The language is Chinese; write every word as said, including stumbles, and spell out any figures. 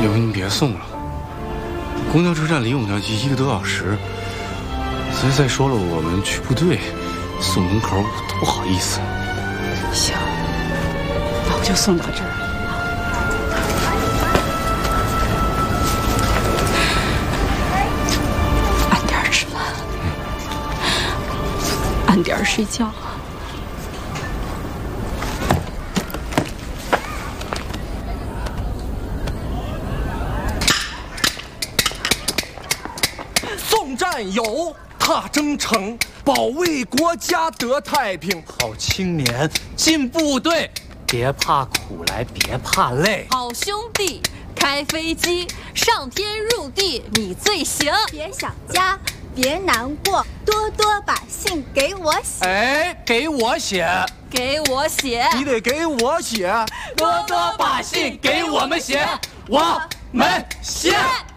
要不您别送了，公交车站离我们家一个多小时。所以再说了，我们去部队，送门口多不好意思。 行，那我就送到这儿。按点吃饭，按点睡觉。 送战友，踏征程，保卫国家得太平。好青年进部队，别怕苦来，别怕累。 好兄弟开飞机，上天入地你最行。 别想家，别难过，多多把信给我写。 哎，给我写， 给我写， 你得给我写， 多多把信给我们写，我们写。